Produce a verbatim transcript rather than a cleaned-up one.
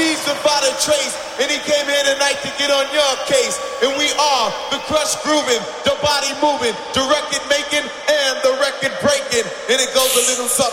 needs to find a trace, and he came here tonight to get on your case. And we are the crush grooving, the body moving, the record making, and the record breaking. And it goes a little something.